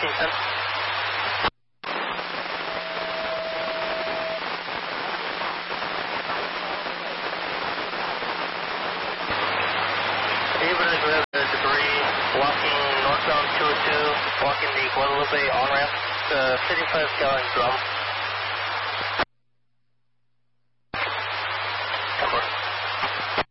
1610. David, we have the debris walking northbound 202, walking the Guadalupe on-ramp, the 55-gallon drum.